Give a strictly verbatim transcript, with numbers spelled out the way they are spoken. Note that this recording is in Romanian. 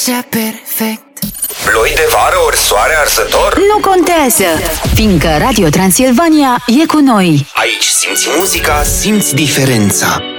așa perfect. Ploi de vară ori soare arsător? Nu contează, fiindcă Radio Transilvania e cu noi. Aici simți muzica, simți diferența.